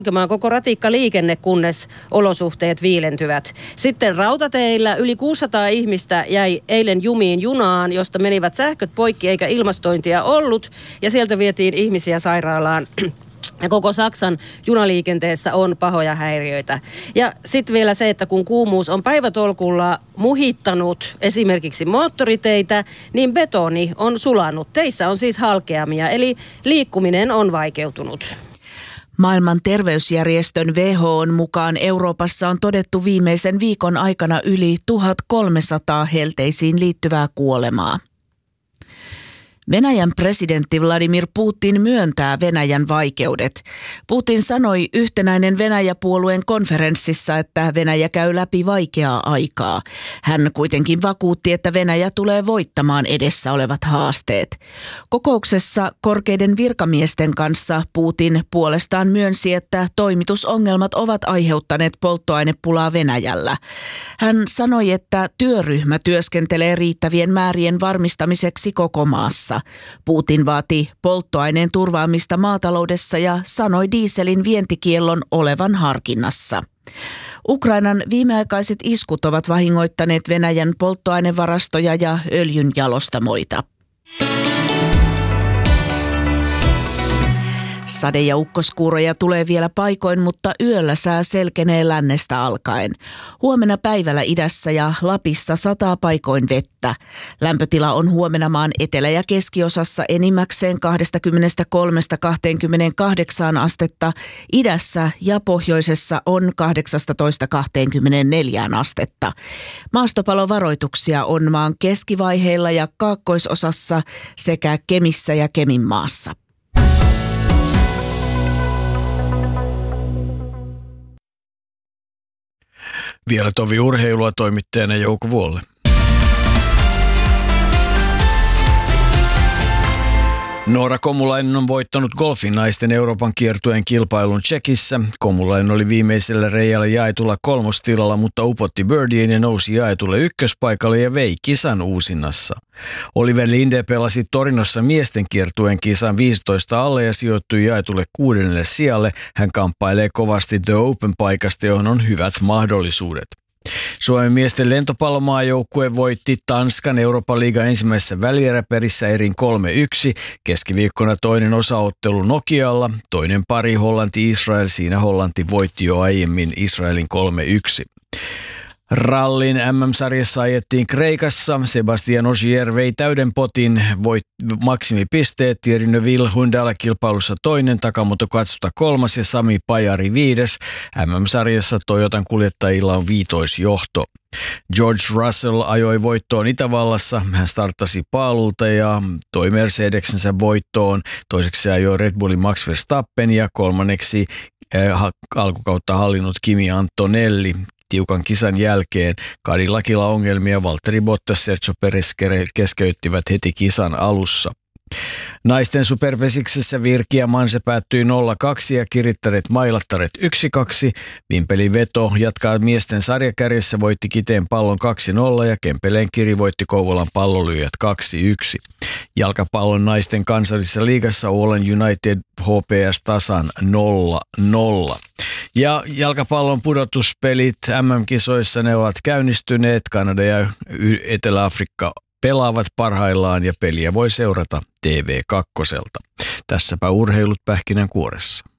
koko ratikkaliikenne, kunnes olosuhteet viilentyvät. Sitten rautateillä yli 600 ihmistä jäi eilen jumiin junaan, josta menivät sähköt poikki eikä ilmastointia ollut. Ja sieltä vietiin ihmisiä sairaalaan. Ja koko Saksan junaliikenteessä on pahoja häiriöitä. Ja sitten vielä se, että kun kuumuus on päivätolkulla muhittanut esimerkiksi moottoriteitä, niin betoni on sulanut. Teissä on siis halkeamia, eli liikkuminen on vaikeutunut. Maailman terveysjärjestön WHO:n mukaan Euroopassa on todettu viimeisen viikon aikana yli 1300 helteisiin liittyvää kuolemaa. Venäjän presidentti Vladimir Putin myöntää Venäjän vaikeudet. Putin sanoi Yhtenäinen Venäjä-puolueen konferenssissa, että Venäjä käy läpi vaikeaa aikaa. Hän kuitenkin vakuutti, että Venäjä tulee voittamaan edessä olevat haasteet. Kokouksessa korkeiden virkamiesten kanssa Putin puolestaan myönsi, että toimitusongelmat ovat aiheuttaneet polttoainepulaa Venäjällä. Hän sanoi, että työryhmä työskentelee riittävien määrien varmistamiseksi koko maassa. Putin vaati polttoaineen turvaamista maataloudessa ja sanoi dieselin vientikiellon olevan harkinnassa. Ukrainan viimeaikaiset iskut ovat vahingoittaneet Venäjän polttoainevarastoja ja öljynjalostamoita. Sade- ja ukkoskuuroja tulee vielä paikoin, mutta yöllä sää selkenee lännestä alkaen. Huomenna päivällä idässä ja Lapissa sataa paikoin vettä. Lämpötila on huomenna maan etelä- ja keskiosassa enimmäkseen 23-28 astetta. Idässä ja pohjoisessa on 18-24 astetta. Maastopalovaroituksia on maan keskivaiheilla ja kaakkoisosassa sekä Kemissä ja Keminmaassa. Vielä tovi urheilua toimittajana Jouko Vuolle. Noora Komulainen on voittanut golfin naisten Euroopan kiertueen kilpailun Tšekissä. Komulainen oli viimeisellä reijällä jaetulla kolmostilalla, mutta upotti birdien ja nousi jaetulle ykköspaikalle ja vei kisan uusinnassa. Oliver Linde pelasi Torinossa miesten kiertueen kisan 15 alle ja sijoittui jaetulle 6. sijalle. Hän kamppailee kovasti The Open-paikasta, johon on hyvät mahdollisuudet. Suomen miesten lentopallomaajoukkue voitti Tanskan Euroopan liigan ensimmäisessä välieräperissä erin 3-1. Keskiviikkona toinen osaottelu Nokialla, toinen pari Hollanti-Israel. Siinä Hollanti voitti jo aiemmin Israelin 3-1. Rallin MM-sarjassa ajettiin Kreikassa. Sebastian Ogier vei täyden potin, maksimipisteet. Thierry Neuville Hyundai:lla kilpailussa toinen, Takamoto Katsuta 3. ja Sami Pajari 5. MM-sarjassa Toyotan kuljettajilla on viitoisjohto. George Russell ajoi voittoon Itävallassa. Hän starttasi paalulta ja toi Mercedeksensä voittoon. Toiseksi ajoi Red Bullin Max Verstappen ja kolmanneksi alkukautta hallinnut Kimi Antonelli. Tiukan kisan jälkeen Cadillacilla ongelmia, Valtteri Bottas, Sergio Perez keskeyttivät heti kisan alussa. Naisten supervesiksessä Virki Manse päättyi 0-2 ja Kirittäret Mailattaret 1-2. Vimpelin Veto jatkaa miesten sarjakärjessä, voitti Kiteen Pallon 2-0 ja Kempeleen Kiri voitti Kouvolan Pallolyijät 2-1. Jalkapallon naisten kansallisessa liigassa Åland United HPS tasan 0-0. Ja jalkapallon pudotuspelit MM-kisoissa ne ovat käynnistyneet. Kanada ja Etelä-Afrikka pelaavat parhaillaan ja peliä voi seurata TV2. Tässäpä urheilut pähkinänkuoressa.